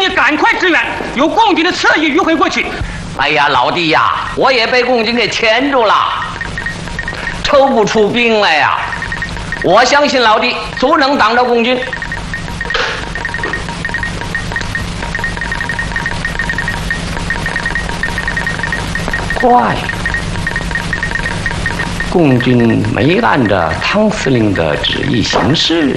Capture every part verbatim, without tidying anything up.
你赶快支援，由共军的侧翼迂回过去。 哎呀，老弟呀，我也被共军给牵住了，抽不出兵来呀！我相信老弟足能挡着共军。怪，共军没按着汤司令的旨意行事。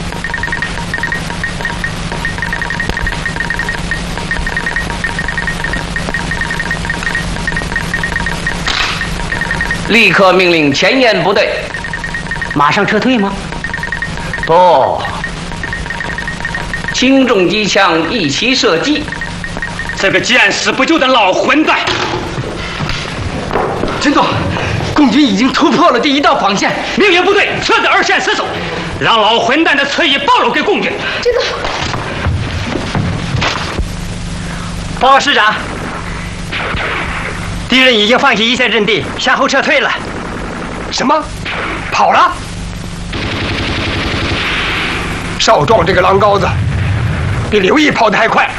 立刻命令前沿部队马上撤退吗？ 不，轻重机枪一齐射击。 这个见死不救的老混蛋！ 军总，共军已经突破了第一道防线， 命令部队撤至二线死守，让老混蛋的侧翼暴露给共军。 军总， 报告师长，敌人已经放弃一线阵地，向后撤退了。 什么？跑了？少壮这个狼羔子，比刘毅跑得还快。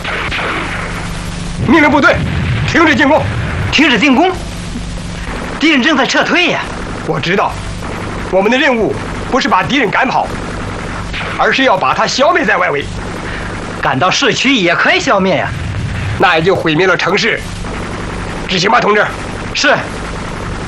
命令部队停止进攻， 停止进攻。敌人正在撤退呀！ 我知道，我们的任务不是把敌人赶跑，而是要把他消灭在外围。 赶到市区也可以消灭呀， 那也就毁灭了城市。执行吧，同志。 是。